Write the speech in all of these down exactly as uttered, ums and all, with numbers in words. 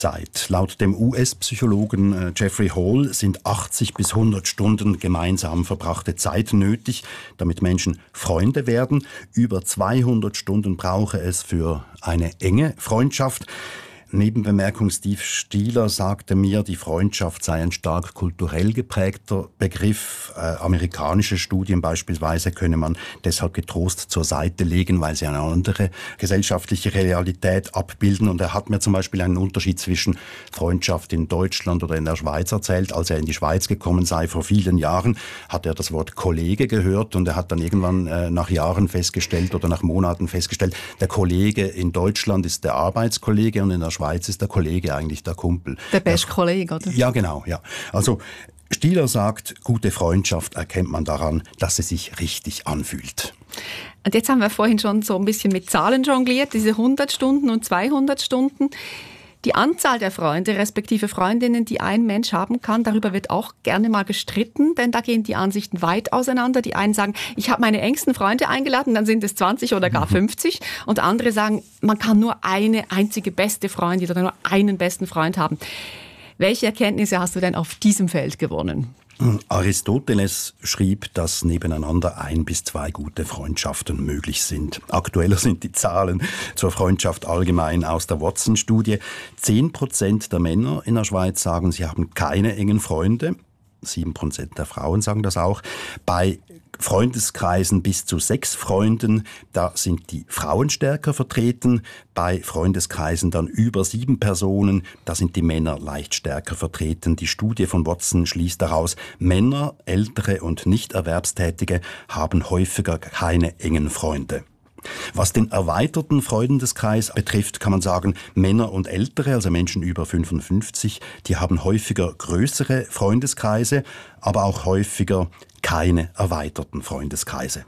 Zeit. Laut dem U S-Psychologen Jeffrey Hall sind achtzig bis hundert Stunden gemeinsam verbrachte Zeit nötig, damit Menschen Freunde werden. Über zweihundert Stunden brauche es für eine enge Freundschaft. Nebenbemerkung, Steve Stieler sagte mir, die Freundschaft sei ein stark kulturell geprägter Begriff. Äh, amerikanische Studien beispielsweise könne man deshalb getrost zur Seite legen, weil sie eine andere gesellschaftliche Realität abbilden. Und er hat mir zum Beispiel einen Unterschied zwischen Freundschaft in Deutschland oder in der Schweiz erzählt. Als er in die Schweiz gekommen sei vor vielen Jahren, hat er das Wort Kollege gehört und er hat dann irgendwann äh, nach Jahren festgestellt oder nach Monaten festgestellt, der Kollege in Deutschland ist der Arbeitskollege und in der Schweiz Schweiz ist der Kollege eigentlich der Kumpel. Der beste Kollege, oder? Ja, genau. Ja. Also Stieler sagt, gute Freundschaft erkennt man daran, dass sie sich richtig anfühlt. Und jetzt haben wir vorhin schon so ein bisschen mit Zahlen jongliert, diese hundert Stunden und zweihundert Stunden. Die Anzahl der Freunde, respektive Freundinnen, die ein Mensch haben kann, darüber wird auch gerne mal gestritten, denn da gehen die Ansichten weit auseinander. Die einen sagen, ich habe meine engsten Freunde eingeladen, dann sind es zwanzig oder gar fünfzig. Und andere sagen, man kann nur eine einzige beste Freundin oder nur einen besten Freund haben. Welche Erkenntnisse hast du denn auf diesem Feld gewonnen? Aristoteles schrieb, dass nebeneinander ein bis zwei gute Freundschaften möglich sind. Aktueller sind die Zahlen zur Freundschaft allgemein aus der Watson-Studie. Zehn Prozent der Männer in der Schweiz sagen, sie haben keine engen Freunde. Sieben Prozent der Frauen sagen das auch. Bei Freundeskreisen bis zu sechs Freunden, da sind die Frauen stärker vertreten. Bei Freundeskreisen dann über sieben Personen, da sind die Männer leicht stärker vertreten. Die Studie von Watson schließt daraus, Männer, Ältere und Nichterwerbstätige haben häufiger keine engen Freunde. Was den erweiterten Freundeskreis betrifft, kann man sagen, Männer und Ältere, also Menschen über fünfundfünfzig, die haben häufiger größere Freundeskreise, aber auch häufiger keine erweiterten Freundeskreise.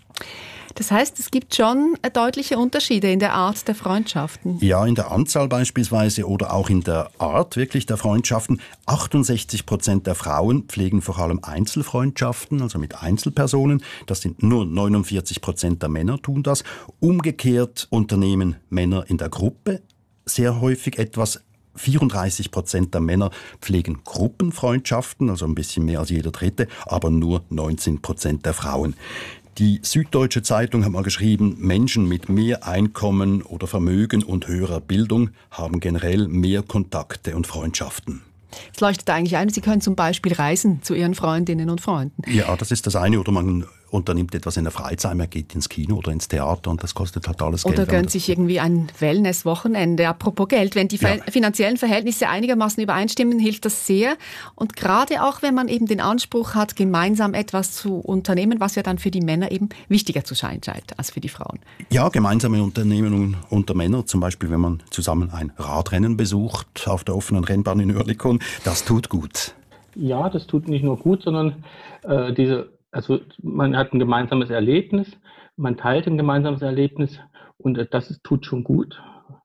Das heißt, es gibt schon deutliche Unterschiede in der Art der Freundschaften. Ja, in der Anzahl beispielsweise oder auch in der Art wirklich der Freundschaften. achtundsechzig Prozent der Frauen pflegen vor allem Einzelfreundschaften, also mit Einzelpersonen. Das sind nur neunundvierzig Prozent der Männer tun das. Umgekehrt unternehmen Männer in der Gruppe sehr häufig etwas. vierunddreißig Prozent der Männer pflegen Gruppenfreundschaften, also ein bisschen mehr als jeder Dritte, aber nur neunzehn Prozent der Frauen. Die Süddeutsche Zeitung hat mal geschrieben, Menschen mit mehr Einkommen oder Vermögen und höherer Bildung haben generell mehr Kontakte und Freundschaften. Es leuchtet eigentlich ein, Sie können zum Beispiel reisen zu Ihren Freundinnen und Freunden. Ja, das ist das eine. Oder man unternimmt etwas in der Freizeit, man geht ins Kino oder ins Theater und das kostet halt alles Geld. Oder gönnt sich irgendwie ein Wellness-Wochenende. Apropos Geld, wenn die ja. finanziellen Verhältnisse einigermaßen übereinstimmen, hilft das sehr. Und gerade auch, wenn man eben den Anspruch hat, gemeinsam etwas zu unternehmen, was ja dann für die Männer eben wichtiger zu sein scheint als für die Frauen. Ja, gemeinsame Unternehmungen unter Männern, zum Beispiel wenn man zusammen ein Radrennen besucht auf der offenen Rennbahn in Oerlikon, das tut gut. Ja, das tut nicht nur gut, sondern äh, diese Also man hat ein gemeinsames Erlebnis, man teilt ein gemeinsames Erlebnis und das ist, tut schon gut.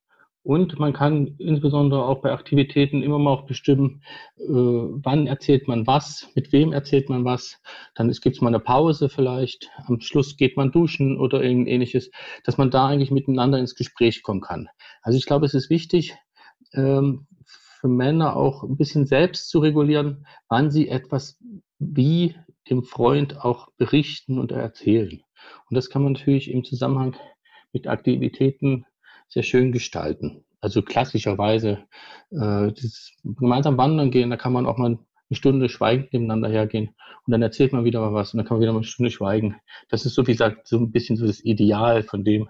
Und man kann insbesondere auch bei Aktivitäten immer mal auch bestimmen, äh, wann erzählt man was, mit wem erzählt man was. Dann gibt es mal eine Pause vielleicht, am Schluss geht man duschen oder ähnliches, dass man da eigentlich miteinander ins Gespräch kommen kann. Also ich glaube, es ist wichtig, ähm, für Männer auch ein bisschen selbst zu regulieren, wann sie etwas wie dem Freund auch berichten und erzählen. Und das kann man natürlich im Zusammenhang mit Aktivitäten sehr schön gestalten. Also klassischerweise äh, dieses gemeinsam wandern gehen, da kann man auch mal eine Stunde schweigend nebeneinander hergehen und dann erzählt man wieder mal was und dann kann man wieder mal eine Stunde schweigen. Das ist so, wie gesagt, so ein bisschen so das Ideal von dem,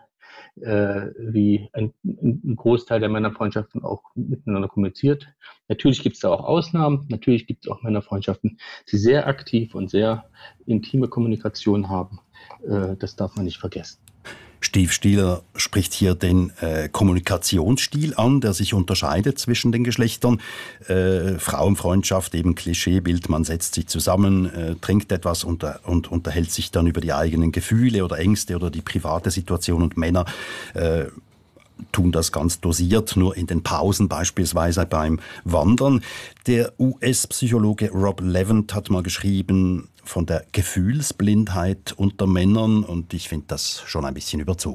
äh, wie ein, ein Großteil der Männerfreundschaften auch miteinander kommuniziert. Natürlich gibt es da auch Ausnahmen, natürlich gibt es auch Männerfreundschaften, die sehr aktiv und sehr intime Kommunikation haben. Äh, das darf man nicht vergessen. Steve Stieler spricht hier den äh, Kommunikationsstil an, der sich unterscheidet zwischen den Geschlechtern. Äh, Frauenfreundschaft, eben Klischeebild, man setzt sich zusammen, äh, trinkt etwas und, und unterhält sich dann über die eigenen Gefühle oder Ängste oder die private Situation. Und Männer äh, tun das ganz dosiert, nur in den Pausen, beispielsweise beim Wandern. Der U S-Psychologe Rob Levant hat mal geschrieben von der Gefühlsblindheit unter Männern und ich finde das schon ein bisschen überzogen.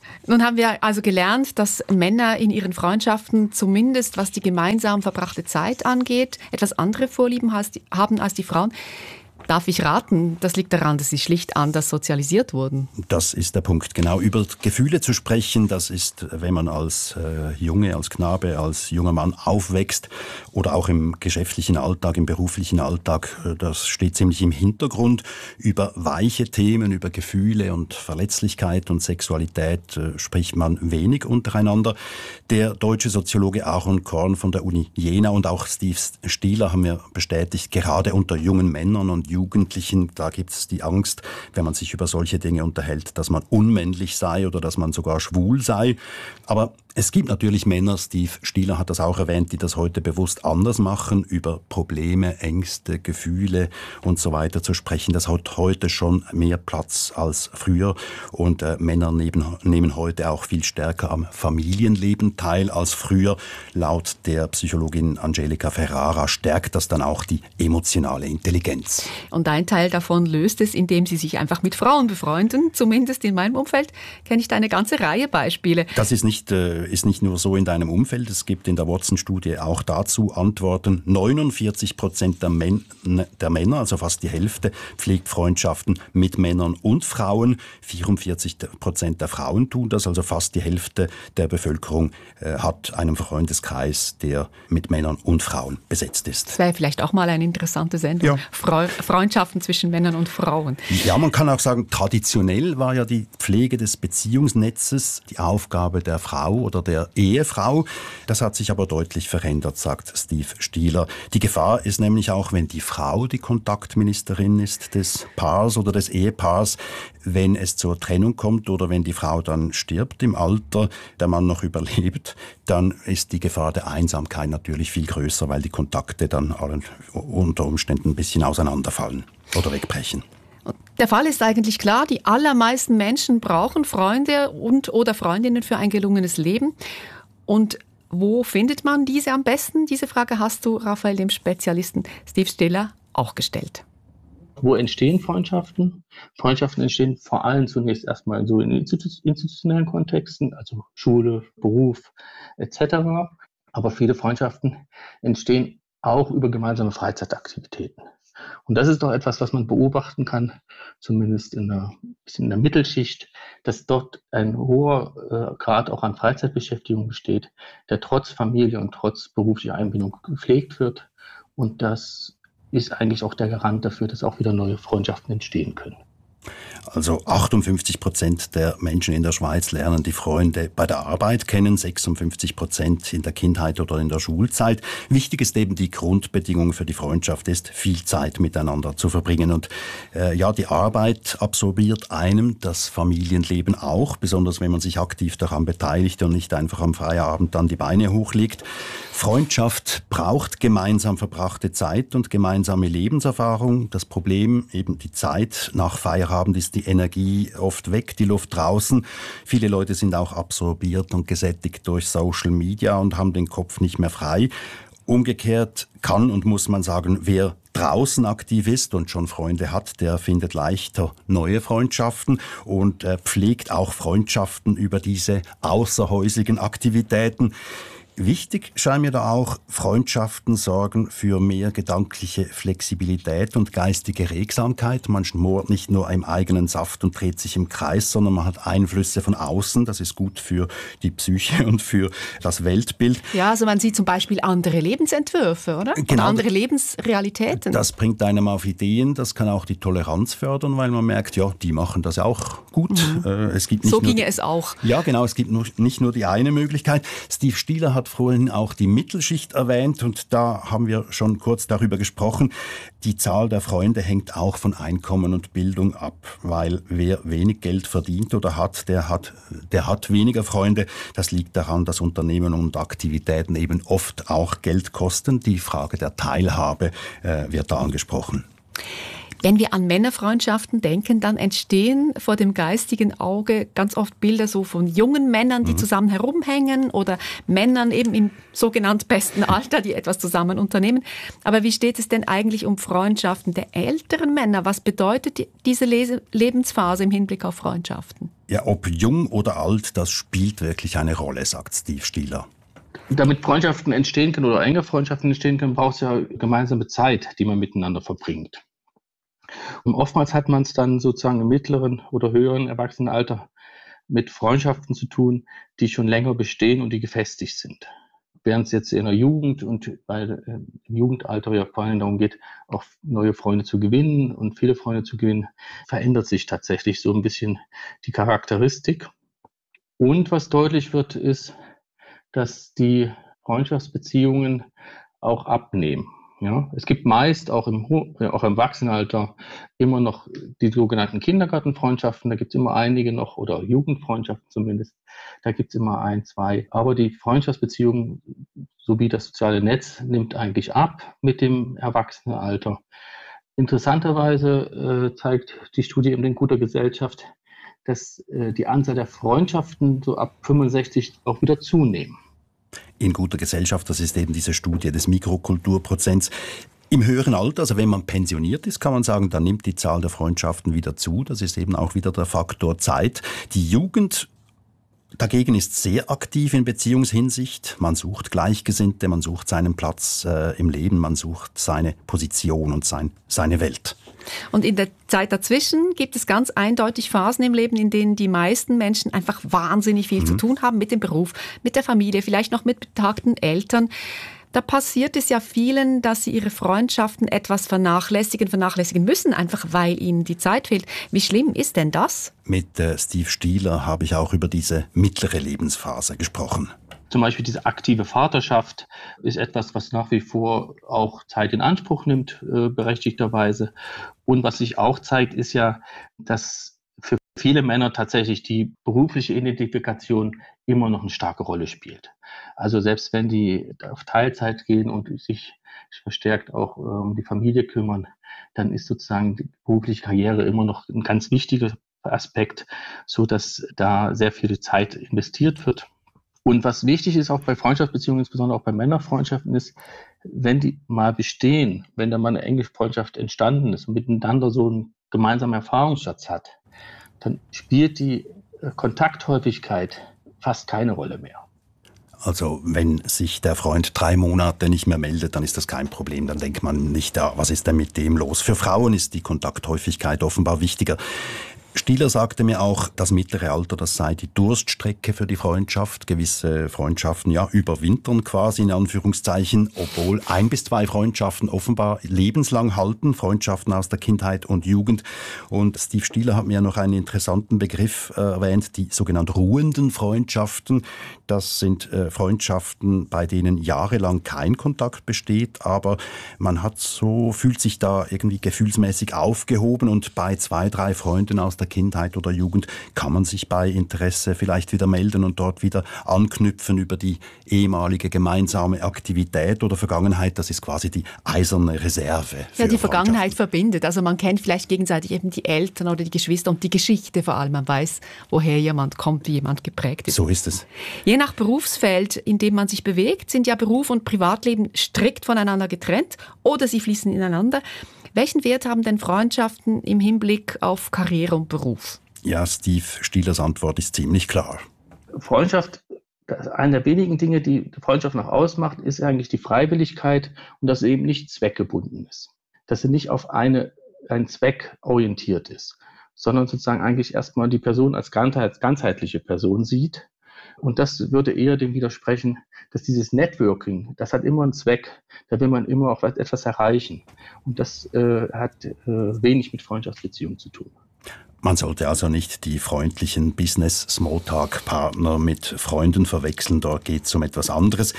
Nun haben wir also gelernt, dass Männer in ihren Freundschaften zumindest, was die gemeinsam verbrachte Zeit angeht, etwas andere Vorlieben haben als die Frauen. Darf ich raten, das liegt daran, dass sie schlicht anders sozialisiert wurden. Das ist der Punkt, genau. Über Gefühle zu sprechen, das ist, wenn man als äh, Junge, als Knabe, als junger Mann aufwächst oder auch im geschäftlichen Alltag, im beruflichen Alltag, äh, das steht ziemlich im Hintergrund. Über weiche Themen, über Gefühle und Verletzlichkeit und Sexualität äh, spricht man wenig untereinander. Der deutsche Soziologe Aaron Korn von der Uni Jena und auch Steve Stieler haben mir bestätigt, gerade unter jungen Männern und Jugendlichen, da gibt es die Angst, wenn man sich über solche Dinge unterhält, dass man unmännlich sei oder dass man sogar schwul sei. Aber es gibt natürlich Männer, Steve Stieler hat das auch erwähnt, die das heute bewusst anders machen, über Probleme, Ängste, Gefühle und so weiter zu sprechen. Das hat heute schon mehr Platz als früher und äh, Männer nehmen, nehmen heute auch viel stärker am Familienleben teil als früher. Laut der Psychologin Angelika Ferrara stärkt das dann auch die emotionale Intelligenz. Und ein Teil davon löst es, indem sie sich einfach mit Frauen befreunden. Zumindest in meinem Umfeld kenne ich da eine ganze Reihe Beispiele. Das ist nicht, äh, ist nicht nur so in deinem Umfeld. Es gibt in der Watson-Studie auch dazu Antworten. neunundvierzig Prozent der, Män- der Männer, also fast die Hälfte, pflegt Freundschaften mit Männern und Frauen. vierundvierzig Prozent der Frauen tun das, also fast die Hälfte der Bevölkerung äh, hat einen Freundeskreis, der mit Männern und Frauen besetzt ist. Das wäre vielleicht auch mal eine interessante Sendung. Ja. Freu- Freundschaften zwischen Männern und Frauen. Ja, man kann auch sagen, traditionell war ja die Pflege des Beziehungsnetzes die Aufgabe der Frau oder der Ehefrau. Das hat sich aber deutlich verändert, sagt Steve Stieler. Die Gefahr ist nämlich auch, wenn die Frau die Kontaktministerin ist des Paars oder des Ehepaars, wenn es zur Trennung kommt oder wenn die Frau dann stirbt im Alter, der Mann noch überlebt, dann ist die Gefahr der Einsamkeit natürlich viel größer, weil die Kontakte dann allen unter Umständen ein bisschen auseinanderfallen oder wegbrechen. Der Fall ist eigentlich klar, die allermeisten Menschen brauchen Freunde und oder Freundinnen für ein gelungenes Leben. Und wo findet man diese am besten? Diese Frage hast du, Raphael, dem Spezialisten Steve Stieler, auch gestellt. Wo entstehen Freundschaften? Freundschaften entstehen vor allem zunächst erstmal so in institutionellen Kontexten, also Schule, Beruf et cetera. Aber viele Freundschaften entstehen auch über gemeinsame Freizeitaktivitäten. Und das ist doch etwas, was man beobachten kann, zumindest in der, in der Mittelschicht, dass dort ein hoher äh, Grad auch an Freizeitbeschäftigung besteht, der trotz Familie und trotz beruflicher Einbindung gepflegt wird. Und das ist eigentlich auch der Garant dafür, dass auch wieder neue Freundschaften entstehen können. Also achtundfünfzig Prozent der Menschen in der Schweiz lernen die Freunde bei der Arbeit kennen, sechsundfünfzig Prozent in der Kindheit oder in der Schulzeit. Wichtig ist eben, die Grundbedingung für die Freundschaft ist, viel Zeit miteinander zu verbringen. Und äh, ja, die Arbeit absorbiert einem das Familienleben auch, besonders wenn man sich aktiv daran beteiligt und nicht einfach am Feierabend dann die Beine hochlegt. Freundschaft braucht gemeinsam verbrachte Zeit und gemeinsame Lebenserfahrung. Das Problem, eben die Zeit nach Feierabend, ist die Energie oft weg, die Luft draußen. Viele Leute sind auch absorbiert und gesättigt durch Social Media und haben den Kopf nicht mehr frei. Umgekehrt kann und muss man sagen, wer draußen aktiv ist und schon Freunde hat, der findet leichter neue Freundschaften und äh, pflegt auch Freundschaften über diese außerhäuslichen Aktivitäten. Wichtig scheint mir da auch, Freundschaften sorgen für mehr gedankliche Flexibilität und geistige Regsamkeit. Man schmort nicht nur im eigenen Saft und dreht sich im Kreis, sondern man hat Einflüsse von außen. Das ist gut für die Psyche und für das Weltbild. Ja, also man sieht zum Beispiel andere Lebensentwürfe, oder? Genau. Und andere Lebensrealitäten. Das bringt einem auf Ideen. Das kann auch die Toleranz fördern, weil man merkt, ja, die machen das auch gut. Mhm. Es gibt nicht so nur, ginge es auch. Ja, genau. Es gibt nur, nicht nur die eine Möglichkeit. Steve Stieler hat vorhin auch die Mittelschicht erwähnt und da haben wir schon kurz darüber gesprochen. Die Zahl der Freunde hängt auch von Einkommen und Bildung ab, weil wer wenig Geld verdient oder hat, der hat, der hat weniger Freunde. Das liegt daran, dass Unternehmen und Aktivitäten eben oft auch Geld kosten. Die Frage der Teilhabe äh, wird da angesprochen. Wenn wir an Männerfreundschaften denken, dann entstehen vor dem geistigen Auge ganz oft Bilder so von jungen Männern, die mhm. zusammen herumhängen oder Männern eben im sogenannten besten Alter, die etwas zusammen unternehmen. Aber wie steht es denn eigentlich um Freundschaften der älteren Männer? Was bedeutet diese Lebensphase im Hinblick auf Freundschaften? Ja, ob jung oder alt, das spielt wirklich eine Rolle, sagt Steve Stieler. Damit Freundschaften entstehen können oder enge Freundschaften entstehen können, braucht es ja gemeinsame Zeit, die man miteinander verbringt. Und oftmals hat man es dann sozusagen im mittleren oder höheren Erwachsenenalter mit Freundschaften zu tun, die schon länger bestehen und die gefestigt sind. Während es jetzt in der Jugend und bei, äh, im Jugendalter ja vor allem darum geht, auch neue Freunde zu gewinnen und viele Freunde zu gewinnen, verändert sich tatsächlich so ein bisschen die Charakteristik. Und was deutlich wird, ist, dass die Freundschaftsbeziehungen auch abnehmen. Ja, es gibt meist auch im, auch im Erwachsenenalter immer noch die sogenannten Kindergartenfreundschaften, da gibt es immer einige noch, oder Jugendfreundschaften zumindest, da gibt es immer ein, zwei. Aber die Freundschaftsbeziehung sowie das soziale Netz nimmt eigentlich ab mit dem Erwachsenenalter. Interessanterweise äh, zeigt die Studie eben in guter Gesellschaft, dass äh, die Anzahl der Freundschaften so ab fünfundsechzig auch wieder zunehmen. In guter Gesellschaft, das ist eben diese Studie des Mikrokulturprozents. Im höheren Alter, also wenn man pensioniert ist, kann man sagen, dann nimmt die Zahl der Freundschaften wieder zu. Das ist eben auch wieder der Faktor Zeit. Die Jugend dagegen ist sehr aktiv in Beziehungshinsicht. Man sucht Gleichgesinnte, man sucht seinen Platz äh, im Leben, man sucht seine Position und sein, seine Welt. Und in der Zeit dazwischen gibt es ganz eindeutig Phasen im Leben, in denen die meisten Menschen einfach wahnsinnig viel mhm. zu tun haben mit dem Beruf, mit der Familie, vielleicht noch mit betagten Eltern. Da passiert es ja vielen, dass sie ihre Freundschaften etwas vernachlässigen, vernachlässigen müssen, einfach weil ihnen die Zeit fehlt. Wie schlimm ist denn das? Mit äh, Steve Stieler habe ich auch über diese mittlere Lebensphase gesprochen. Zum Beispiel diese aktive Vaterschaft ist etwas, was nach wie vor auch Zeit in Anspruch nimmt, äh, berechtigterweise. Und was sich auch zeigt, ist ja, dass für viele Männer tatsächlich die berufliche Identifikation immer noch eine starke Rolle spielt. Also selbst wenn die auf Teilzeit gehen und sich verstärkt auch äh, um die Familie kümmern, dann ist sozusagen die berufliche Karriere immer noch ein ganz wichtiger Aspekt, so dass da sehr viel Zeit investiert wird. Und was wichtig ist auch bei Freundschaftsbeziehungen, insbesondere auch bei Männerfreundschaften, ist, wenn die mal bestehen, wenn da mal eine enge Freundschaft entstanden ist und miteinander so einen gemeinsamen Erfahrungsschatz hat, dann spielt die Kontakthäufigkeit fast keine Rolle mehr. Also wenn sich der Freund drei Monate nicht mehr meldet, dann ist das kein Problem. Dann denkt man nicht, ah, was ist denn mit dem los? Für Frauen ist die Kontakthäufigkeit offenbar wichtiger. Stieler sagte mir auch, das mittlere Alter, das sei die Durststrecke für die Freundschaft. Gewisse Freundschaften, ja, überwintern quasi in Anführungszeichen, obwohl ein bis zwei Freundschaften offenbar lebenslang halten, Freundschaften aus der Kindheit und Jugend. Und Steve Stieler hat mir noch einen interessanten Begriff erwähnt, die sogenannten ruhenden Freundschaften. Das sind äh, Freundschaften, bei denen jahrelang kein Kontakt besteht, aber man hat so, fühlt sich da irgendwie gefühlsmäßig aufgehoben und bei zwei, drei Freunden aus der Kindheit oder Jugend kann man sich bei Interesse vielleicht wieder melden und dort wieder anknüpfen über die ehemalige gemeinsame Aktivität oder Vergangenheit. Das ist quasi die eiserne Reserve. Ja, die Vergangenheit verbindet. Also man kennt vielleicht gegenseitig eben die Eltern oder die Geschwister und die Geschichte vor allem. Man weiß, woher jemand kommt, wie jemand geprägt ist. So ist es. Je nach Berufsfeld, in dem man sich bewegt, sind ja Beruf und Privatleben strikt voneinander getrennt oder sie fließen ineinander. Welchen Wert haben denn Freundschaften im Hinblick auf Karriere und Beruf? Ja, Steve Stielers Antwort ist ziemlich klar. Freundschaft, eine der wenigen Dinge, die Freundschaft noch ausmacht, ist eigentlich die Freiwilligkeit und dass sie eben nicht zweckgebunden ist. Dass sie nicht auf eine, einen Zweck orientiert ist, sondern sozusagen eigentlich erstmal die Person als ganzheitliche Person sieht. Und das würde eher dem widersprechen, dass dieses Networking, das hat immer einen Zweck, da will man immer auch etwas erreichen. Und das äh, hat äh, wenig mit Freundschaftsbeziehungen zu tun. Man sollte also nicht die freundlichen Business-Smalltalk-Partner mit Freunden verwechseln, dort geht es um etwas anderes.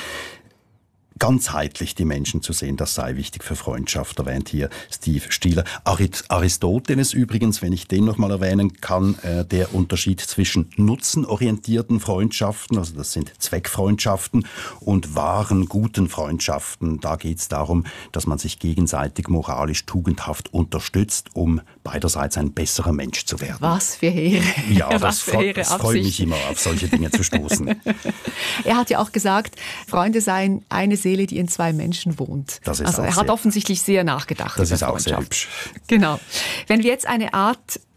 Ganzheitlich die Menschen zu sehen, das sei wichtig für Freundschaft, erwähnt hier Steve Stieler. Aristoteles übrigens, wenn ich den noch mal erwähnen kann, äh, der Unterschied zwischen nutzenorientierten Freundschaften, also das sind Zweckfreundschaften, und wahren, guten Freundschaften. Da geht es darum, dass man sich gegenseitig moralisch tugendhaft unterstützt, um beiderseits ein besserer Mensch zu werden. Was für Ehre. Ja, das, Was für Ehre, das freut mich immer, auf solche Dinge zu stoßen. Er hat ja auch gesagt, Freunde seien eine Seele, die in zwei Menschen wohnt. Das ist also auch er hat sehr, offensichtlich sehr nachgedacht. Das ist auch sehr hübsch. Genau. Wenn wir jetzt eine Art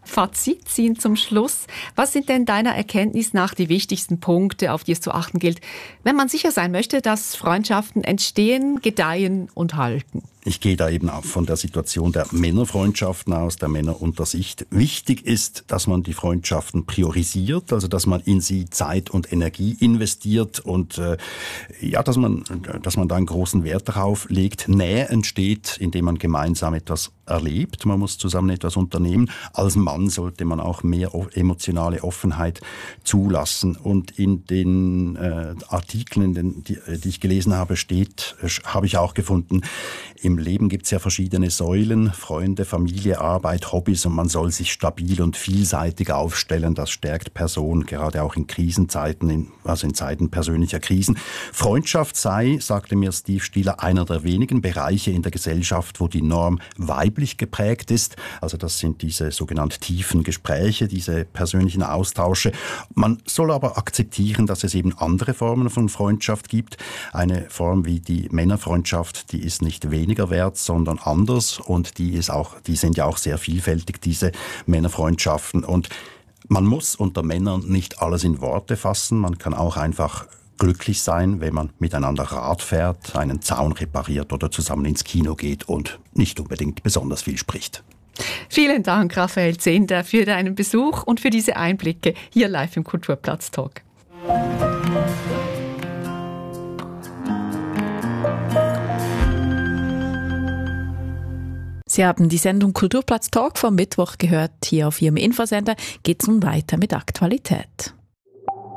Fazit ziehen zum Schluss. Was sind denn deiner Erkenntnis nach die wichtigsten Punkte, auf die es zu achten gilt, wenn man sicher sein möchte, dass Freundschaften entstehen, gedeihen und halten? Ich gehe da eben auch von der Situation der Männerfreundschaften aus, der Männer unter sich. Wichtig ist, dass man die Freundschaften priorisiert, also dass man in sie Zeit und Energie investiert und äh, ja, dass man, dass man da einen großen Wert darauf legt. Nähe entsteht, indem man gemeinsam etwas erlebt. Man muss zusammen etwas unternehmen. Als Mann sollte man auch mehr emotionale Offenheit zulassen. Und in den äh, Artikeln, den, die, die ich gelesen habe, steht, äh, habe ich auch gefunden, im Leben gibt es ja verschiedene Säulen, Freunde, Familie, Arbeit, Hobbys und man soll sich stabil und vielseitig aufstellen. Das stärkt Person, gerade auch in Krisenzeiten, in, also in Zeiten persönlicher Krisen. Freundschaft sei, sagte mir Steve Stieler, einer der wenigen Bereiche in der Gesellschaft, wo die Norm weiblich geprägt ist. Also das sind diese sogenannten tiefen Gespräche, diese persönlichen Austausche. Man soll aber akzeptieren, dass es eben andere Formen von Freundschaft gibt. Eine Form wie die Männerfreundschaft, die ist nicht weniger wert, sondern anders und die ist auch, die sind ja auch sehr vielfältig, diese Männerfreundschaften. Und man muss unter Männern nicht alles in Worte fassen, man kann auch einfach glücklich sein, wenn man miteinander Rad fährt, einen Zaun repariert oder zusammen ins Kino geht und nicht unbedingt besonders viel spricht. Vielen Dank, Raphael Zehnder, für deinen Besuch und für diese Einblicke hier live im Kulturplatz Talk. Sie haben die Sendung Kulturplatz Talk vom Mittwoch gehört. Hier auf Ihrem Infosender geht es nun weiter mit Aktualität.